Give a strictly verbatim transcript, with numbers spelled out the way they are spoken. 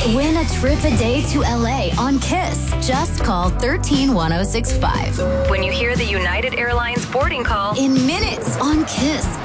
Win a trip a day to L A on Kiss. Just call one three one zero six five. When you hear the United Airlines boarding call In minutes on Kiss.